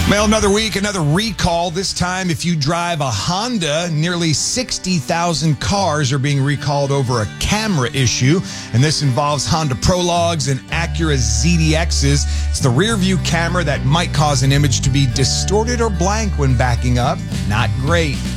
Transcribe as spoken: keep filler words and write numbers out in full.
Well, another week, another recall. This time, if you drive a Honda, nearly sixty thousand cars are being recalled over a camera issue. And this involves Honda Prologues and Acura Z D Xs. It's the rear view camera that might cause an image to be distorted or blank when backing up. Not great.